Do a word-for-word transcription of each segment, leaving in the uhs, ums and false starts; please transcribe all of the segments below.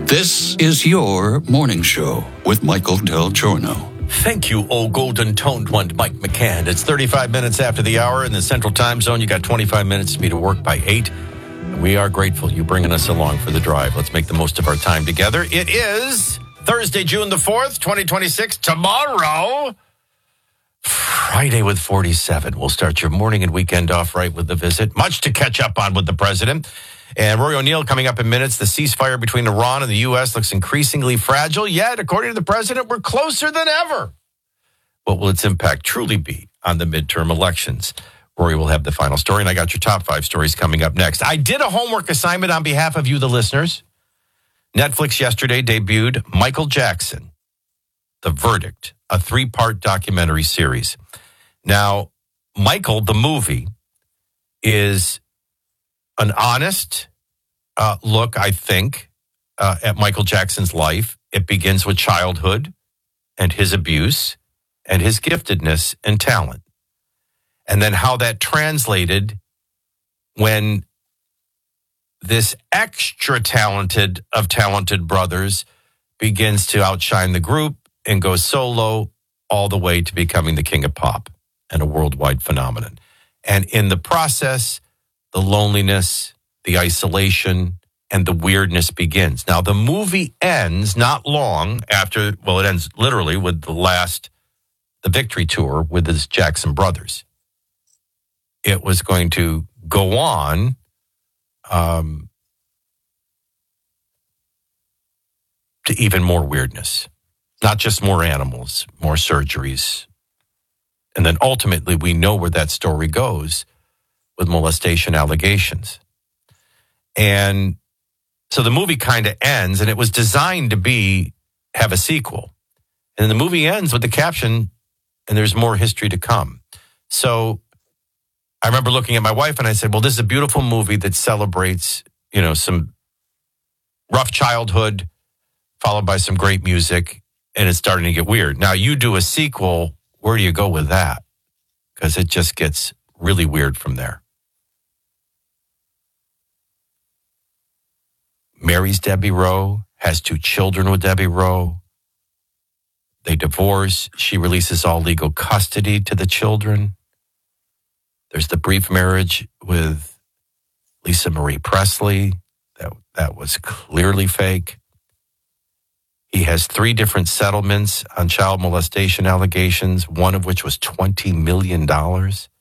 This is your morning show with Michael Del Giorno. Thank you, old golden-toned one, Mike McCann. It's thirty-five minutes after the hour in the Central Time Zone. You got twenty-five minutes to be to work by eight. And we are grateful you bringing us along for the drive. Let's make the most of our time together. It is Thursday, June the fourth, twenty twenty-six. Tomorrow, Friday with forty-seven. We'll start your morning and weekend off right with the visit. Much to catch up on with the president. And Rory O'Neill coming up in minutes. The ceasefire between Iran and the U S looks increasingly fragile, yet, according to the president, we're closer than ever. What will its impact truly be on the midterm elections? Rory will have the final story, and I got your top five stories coming up next. I did a homework assignment on behalf of you, the listeners. Netflix yesterday debuted Michael Jackson, The Verdict, a three-part documentary series. Now, Michael, the movie, is an honest uh, look, I think, uh, at Michael Jackson's life. It begins with childhood and his abuse and his giftedness and talent. And then how that translated when this extra talented of talented brothers begins to outshine the group and goes solo all the way to becoming the king of pop and a worldwide phenomenon. And in the process, the loneliness, the isolation, and the weirdness begins. Now, the movie ends not long after, well, it ends literally with the last, the victory tour with his Jackson brothers. It was going to go on um, to even more weirdness. Not just more animals, more surgeries. And then ultimately, we know where that story goes with molestation allegations. And so the movie kind of ends, and it was designed to be, have a sequel. And the movie ends with the caption, and there's more history to come. So I remember looking at my wife and I said, well, this is a beautiful movie that celebrates, you know, some rough childhood, followed by some great music, and it's starting to get weird. Now, you do a sequel, where do you go with that? Because it just gets really weird from there. Marries Debbie Rowe, has two children with Debbie Rowe. They divorce. She releases all legal custody to the children. There's the brief marriage with Lisa Marie Presley. That, that was clearly fake. He has three different settlements on child molestation allegations, one of which was twenty million dollars.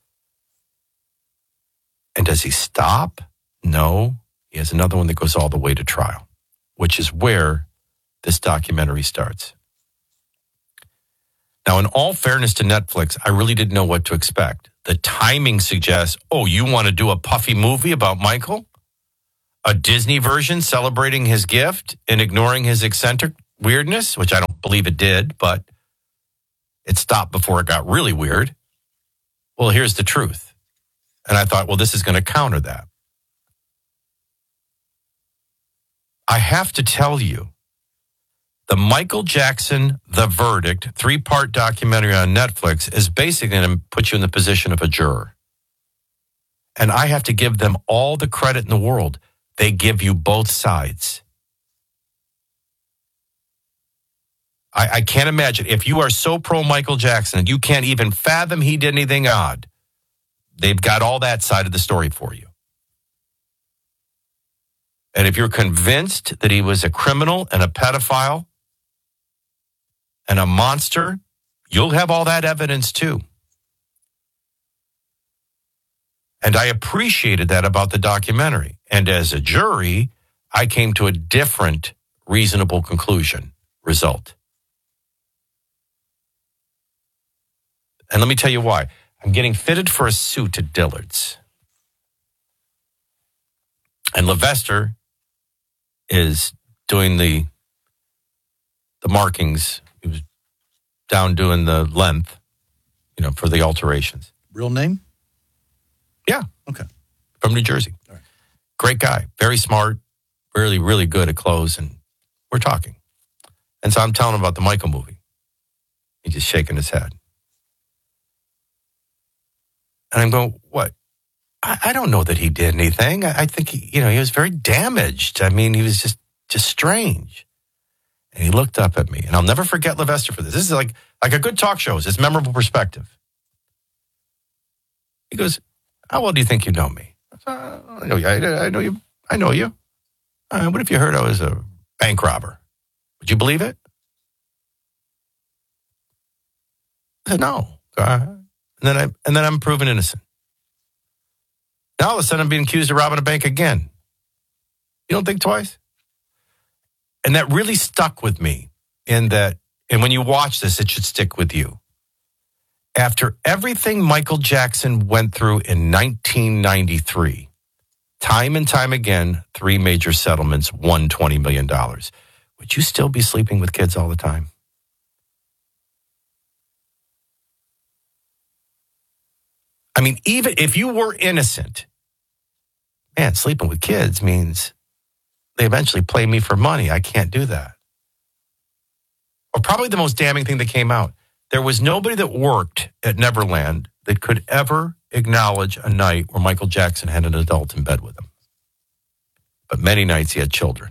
And does he stop? No. He has another one that goes all the way to trial, which is where this documentary starts. Now, in all fairness to Netflix, I really didn't know what to expect. The timing suggests, oh, you want to do a puffy movie about Michael? A Disney version celebrating his gift and ignoring his eccentric weirdness, which I don't believe it did, but it stopped before it got really weird. Well, here's the truth. And I thought, well, this is going to counter that. I have to tell you, the Michael Jackson, The Verdict, three-part documentary on Netflix is basically going to put you in the position of a juror. And I have to give them all the credit in the world. They give you both sides. I, I can't imagine. If you are so pro-Michael Jackson and you can't even fathom he did anything odd, they've got all that side of the story for you. And if you're convinced that he was a criminal and a pedophile and a monster, you'll have all that evidence too. And I appreciated that about the documentary. And as a jury, I came to a different reasonable conclusion, result. And let me tell you why. I'm getting fitted for a suit at Dillard's. And Levester is doing the the markings. He was down doing the length, you know, for the alterations. Real name? Yeah. Okay. From New Jersey. All right. Great guy. Very smart. Really, really good at clothes. And we're talking. And so I'm telling him about the Michael movie. He's just shaking his head. And I'm going, what? I, I don't know that he did anything. I, I think, he, you know, he was very damaged. I mean, he was just just strange. And he looked up at me, and I'll never forget Levester for this. This is like, like a good talk show. It's memorable perspective. He goes, how well do you think you know me? Uh, I know you. I, I know you. I know you. Uh, what if you heard I was a bank robber? Would you believe it? I said, no. Uh, and then I and then I'm proven innocent. Now all of a sudden I'm being accused of robbing a bank again. You don't think twice? And that really stuck with me in that, and when you watch this, it should stick with you. After everything Michael Jackson went through in nineteen ninety-three, time and time again, three major settlements, won twenty million dollars. Would you still be sleeping with kids all the time? I mean, even if you were innocent, man, sleeping with kids means they eventually play me for money. I can't do that. Or probably the most damning thing that came out, there was nobody that worked at Neverland that could ever acknowledge a night where Michael Jackson had an adult in bed with him. But many nights he had children.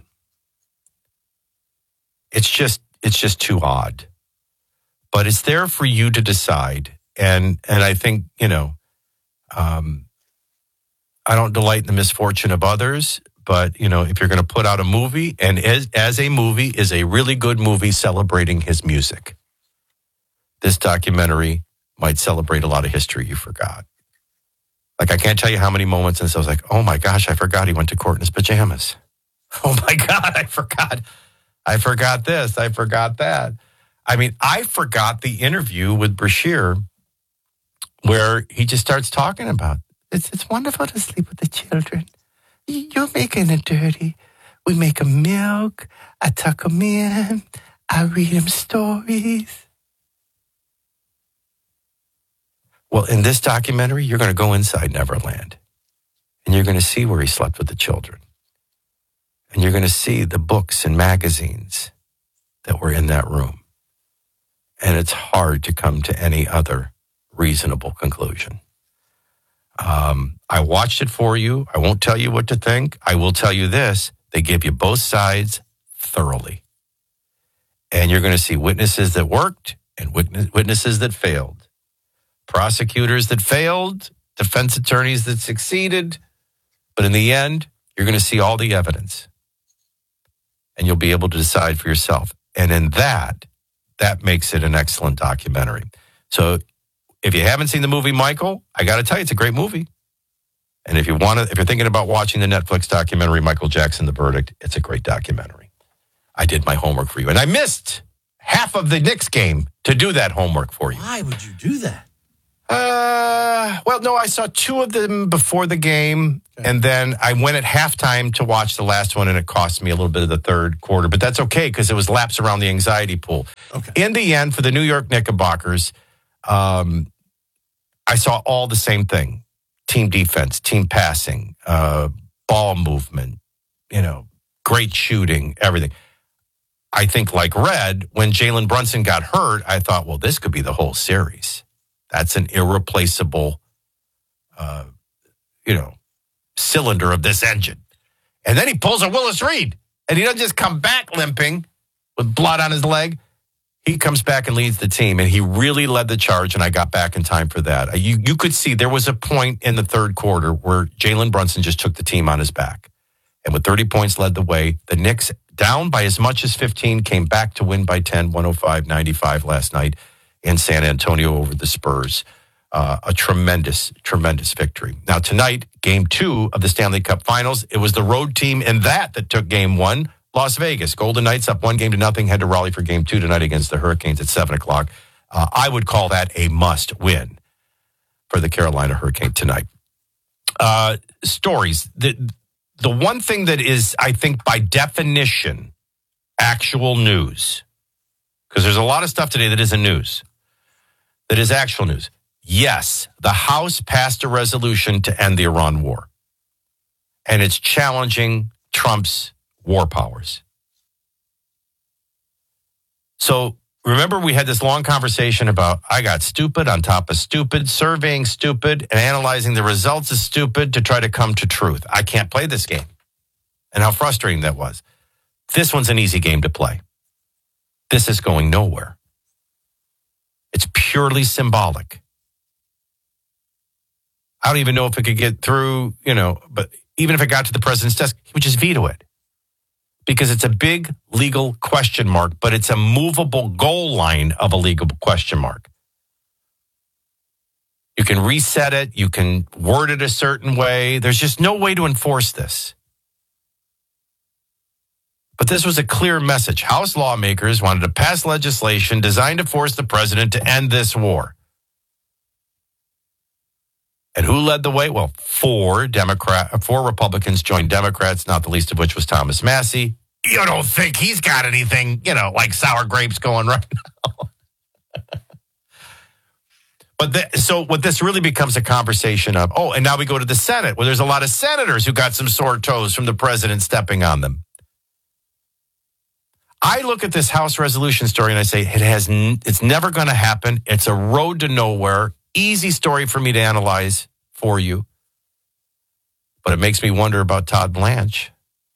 It's just, it's just too odd. But it's there for you to decide. And, and I think, you know, um, I don't delight in the misfortune of others, but, you know, if you're going to put out a movie, and as, as a movie is a really good movie celebrating his music, this documentary might celebrate a lot of history you forgot. Like, I can't tell you how many moments since I was like, oh my gosh, I forgot he went to court in his pajamas. Oh my God, I forgot. I forgot this. I forgot that. I mean, I forgot the interview with Brashear where he just starts talking about, it's, it's wonderful to sleep with the children. You're making it dirty. We make them milk. I tuck them in. I read them stories. Well, in this documentary, you're going to go inside Neverland. And you're going to see where he slept with the children. And you're going to see the books and magazines that were in that room. And it's hard to come to any other reasonable conclusion. Um, I watched it for you. I won't tell you what to think. I will tell you this. They give you both sides thoroughly. And you're going to see witnesses that worked and witness, witnesses that failed. Prosecutors that failed, defense attorneys that succeeded. But in the end, you're going to see all the evidence. And you'll be able to decide for yourself. And in that, that makes it an excellent documentary. So if you haven't seen the movie Michael, I got to tell you, it's a great movie. And if you want to, if you're thinking about watching the Netflix documentary, Michael Jackson, The Verdict, it's a great documentary. I did my homework for you. And I missed half of the Knicks game to do that homework for you. Why would you do that? Uh, well, no, I saw two of them before the game. Okay. And then I went at halftime to watch the last one, and it cost me a little bit of the third quarter. But that's okay, because it was laps around the anxiety pool. Okay. In the end, for the New York Knickerbockers, um, I saw all the same thing. Team defense, team passing, uh, ball movement, you know, great shooting, everything. I think like Red, when Jalen Brunson got hurt, I thought, well, this could be the whole series. That's an irreplaceable, uh, you know, cylinder of this engine. And then he pulls a Willis Reed, and he doesn't just come back limping with blood on his leg. He comes back and leads the team, and he really led the charge, and I got back in time for that. You, you could see there was a point in the third quarter where Jalen Brunson just took the team on his back. And with thirty points led the way, the Knicks, down by as much as fifteen, came back to win by ten, one oh five ninety-five last night in San Antonio over the Spurs. Uh, a tremendous, tremendous victory. Now tonight, game two of the Stanley Cup Finals, it was the road team in that that took game one. Las Vegas, Golden Knights up one game to nothing, head to Raleigh for game two tonight against the Hurricanes at seven o'clock. Uh, I would call that a must win for the Carolina Hurricane tonight. Uh, stories. The, the one thing that is, I think, by definition, actual news, because there's a lot of stuff today that isn't news, that is actual news. Yes, the House passed a resolution to end the Iran war, and it's challenging Trump's war powers. So remember, we had this long conversation about I got stupid on top of stupid, surveying stupid, and analyzing the results of stupid to try to come to truth. I can't play this game. And how frustrating that was. This one's an easy game to play. This is going nowhere. It's purely symbolic. I don't even know if it could get through, you know, but even if it got to the president's desk, he would just veto it. Because it's a big legal question mark, but it's a movable goal line of a legal question mark. You can reset it. You can word it a certain way. There's just no way to enforce this. But this was a clear message. House lawmakers wanted to pass legislation designed to force the president to end this war. And who led the way? Well, four Democrat, four Republicans joined Democrats, not the least of which was Thomas Massie. You don't think he's got anything, you know, like sour grapes going right now. But the, so what this really becomes a conversation of, oh, and now we go to the Senate, where there's a lot of senators who got some sore toes from the president stepping on them. I look at this House resolution story and I say, it has, n- it's never going to happen. It's a road to nowhere. Easy story for me to analyze for you. But it makes me wonder about Todd Blanche.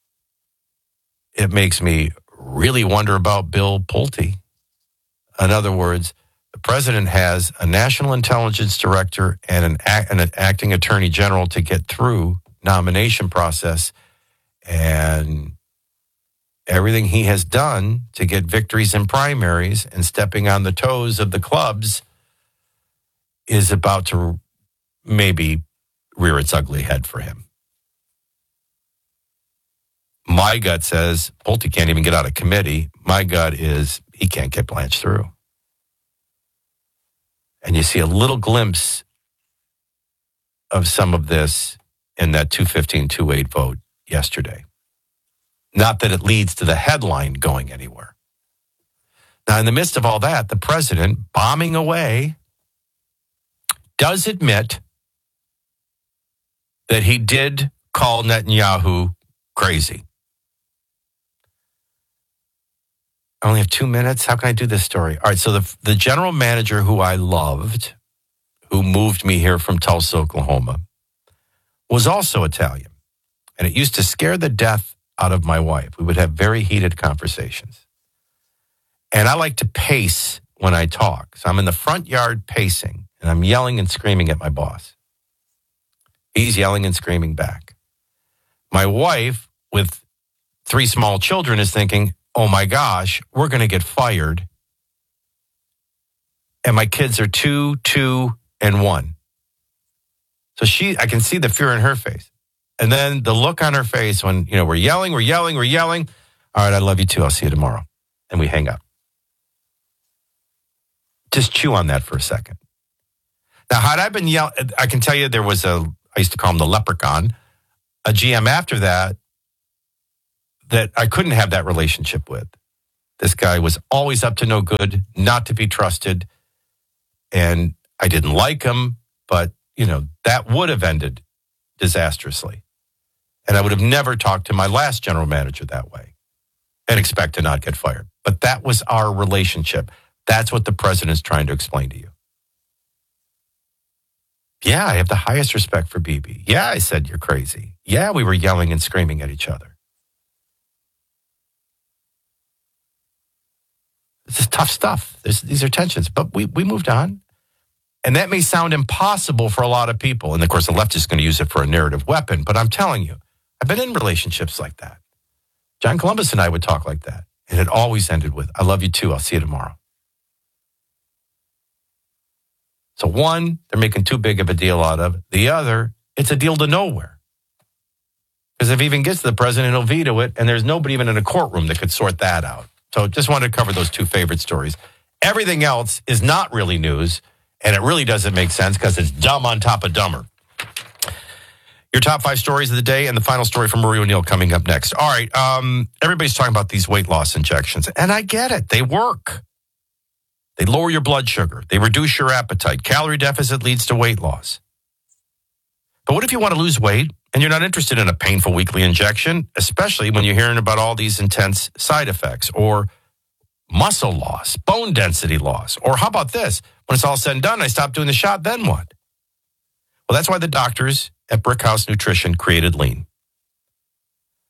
It makes me really wonder about Bill Pulte. In other words, the president has a national intelligence director and an, act, an acting attorney general to get through nomination process, and everything he has done to get victories in primaries and stepping on the toes of the clubs is about to maybe rear its ugly head for him. My gut says Pulte can't even get out of committee. My gut is he can't get Blanche through. And you see a little glimpse of some of this in that two fifteen two eight vote yesterday. Not that it leads to the headline going anywhere. Now, in the midst of all that, the president, bombing away, does admit that he did call Netanyahu crazy. I only have two minutes. How can I do this story? All right, so the, the general manager who I loved, who moved me here from Tulsa, Oklahoma, was also Italian. And it used to scare the death out of my wife. We would have very heated conversations. And I like to pace when I talk. So I'm in the front yard pacing, and I'm yelling and screaming at my boss. He's yelling and screaming back. My wife, with three small children, is thinking, oh my gosh, we're going to get fired. And my kids are two, two, and one. So she, I can see the fear in her face. And then the look on her face when, you know, we're yelling, we're yelling, we're yelling. All right, I love you too. I'll see you tomorrow. And we hang up. Just chew on that for a second. Now, had I been yelling, I can tell you there was a, I used to call him the leprechaun, a G M after that, that I couldn't have that relationship with. This guy was always up to no good, not to be trusted. And I didn't like him, but, you know, that would have ended disastrously. And I would have never talked to my last general manager that way and expect to not get fired. But that was our relationship. That's what the president's trying to explain to you. Yeah, I have the highest respect for Bibi. Yeah, I said you're crazy. Yeah, we were yelling and screaming at each other. This is tough stuff. There's, these are tensions, but we, we moved on. And that may sound impossible for a lot of people. And of course, the left is going to use it for a narrative weapon. But I'm telling you, I've been in relationships like that. John Columbus and I would talk like that. And it always ended with, I love you too. I'll see you tomorrow. So one, they're making too big of a deal out of. The other, it's a deal to nowhere. Because if it even gets to the president, he'll veto it. And there's nobody even in a courtroom that could sort that out. So just wanted to cover those two favorite stories. Everything else is not really news, and it really doesn't make sense because it's dumb on top of dumber. Your top five stories of the day and the final story from Marie O'Neill coming up next. All right, um, everybody's talking about these weight loss injections, and I get it. They work. They lower your blood sugar. They reduce your appetite. Calorie deficit leads to weight loss. But what if you want to lose weight and you're not interested in a painful weekly injection, especially when you're hearing about all these intense side effects or muscle loss, bone density loss? Or how about this? When it's all said and done, I stop doing the shot, then what? Well, that's why the doctors at Brickhouse Nutrition created Lean.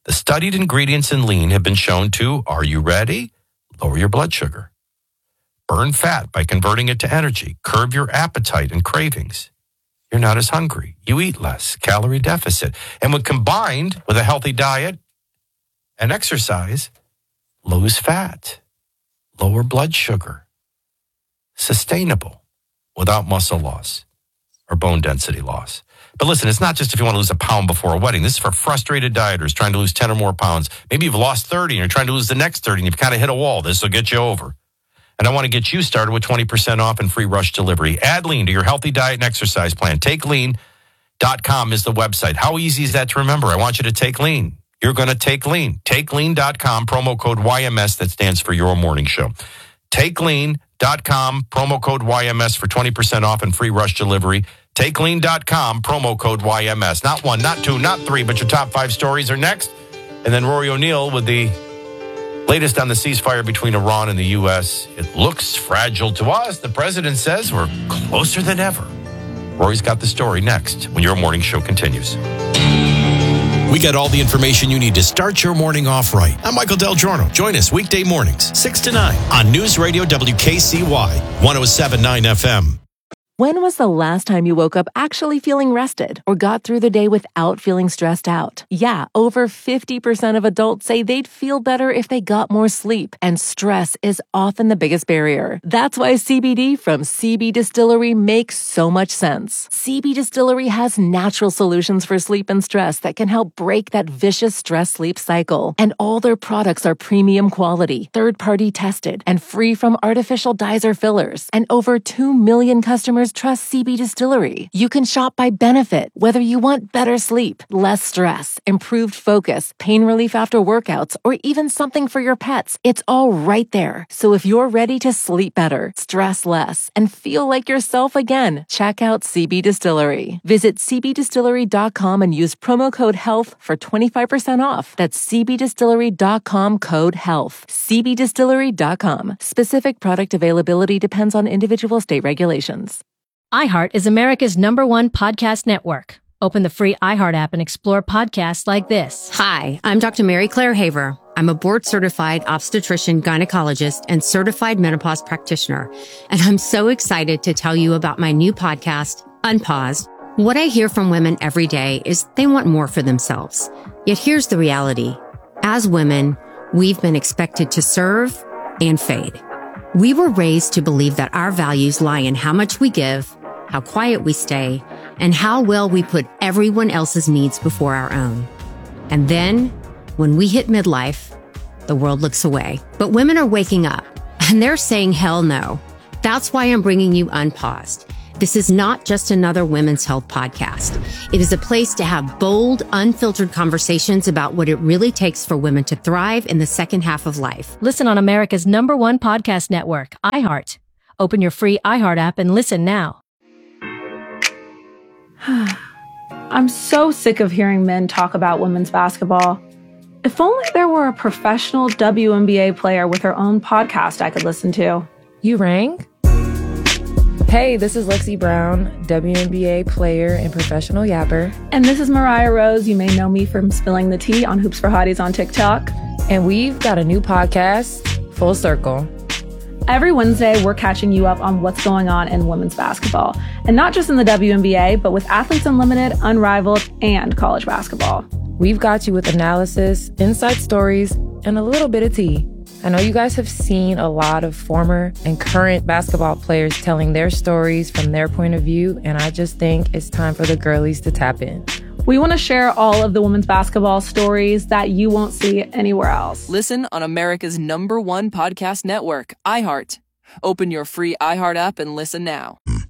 The studied ingredients in lean have been shown to, are you ready? Lower your blood sugar. Burn fat by converting it to energy. Curb your appetite and cravings. You're not as hungry. You eat less. Calorie deficit. And when combined with a healthy diet and exercise, lose fat, lower blood sugar. Sustainable without muscle loss or bone density loss. But listen, it's not just if you want to lose a pound before a wedding. This is for frustrated dieters trying to lose ten or more pounds. Maybe you've lost thirty and you're trying to lose the next thirty and you've kind of hit a wall. This will get you over. And I want to get you started with twenty percent off and free rush delivery. Add Lean to your healthy diet and exercise plan. take lean dot com is the website. How easy is that to remember? I want you to take Lean. You're going to take Lean. take lean dot com, promo code Y M S, that stands for Your Morning Show. take lean dot com, promo code Y M S for twenty percent off and free rush delivery. take lean dot com, promo code Y M S. Not one, not two, not three, but your top five stories are next. And then Rory O'Neill with the latest on the ceasefire between Iran and the U S. It looks fragile to us. The president says we're closer than ever. Rory's got the story next when Your Morning Show continues. We got all the information you need to start your morning off right. I'm Michael Del Giorno. Join us weekday mornings, six to nine on News Radio W K C Y, one oh seven point nine F M. When was the last time you woke up actually feeling rested or got through the day without feeling stressed out? Yeah, over fifty percent of adults say they'd feel better if they got more sleep, and stress is often the biggest barrier. That's why C B D from C B Distillery makes so much sense. C B Distillery has natural solutions for sleep and stress that can help break that vicious stress-sleep cycle. And all their products are premium quality, third-party tested, and free from artificial dyes or fillers. And over two million customers trust C B Distillery. You can shop by benefit, whether you want better sleep, less stress, improved focus, pain relief after workouts, or even something for your pets. It's all right there. So if you're ready to sleep better, stress less, and feel like yourself again, check out C B Distillery. Visit c b distillery dot com and use promo code HEALTH for twenty-five percent off. That's c b distillery dot com, code HEALTH. c b distillery dot com. Specific product availability depends on individual state regulations. iHeart is America's number one podcast network. Open the free iHeart app and explore podcasts like this. Hi, I'm Doctor Mary Claire Haver. I'm a board-certified obstetrician gynecologist and certified menopause practitioner. And I'm so excited to tell you about my new podcast, Unpaused. What I hear from women every day is they want more for themselves. Yet here's the reality. As women, we've been expected to serve and fade. We were raised to believe that our values lie in how much we give, how quiet we stay, and how well we put everyone else's needs before our own. And then, when we hit midlife, the world looks away. But women are waking up, and they're saying hell no. That's why I'm bringing you Unpaused. This is not just another women's health podcast. It is a place to have bold, unfiltered conversations about what it really takes for women to thrive in the second half of life. Listen on America's number one podcast network, iHeart. Open your free iHeart app and listen now. I'm so sick of hearing men talk about women's basketball. If only there were a professional W N B A player with her own podcast I could listen to. You rang? Hey, this is Lexi Brown, W N B A player and professional yapper. And this is Mariah Rose. You may know me from spilling the tea on Hoops for Hotties on TikTok. And we've got a new podcast, Full Circle. Every Wednesday, we're catching you up on what's going on in women's basketball. And not just in the W N B A, but with Athletes Unlimited, Unrivaled, and college basketball. We've got you with analysis, inside stories, and a little bit of tea. I know you guys have seen a lot of former and current basketball players telling their stories from their point of view, and I just think it's time for the girlies to tap in. We want to share all of the women's basketball stories that you won't see anywhere else. Listen on America's number one podcast network, iHeart. Open your free iHeart app and listen now.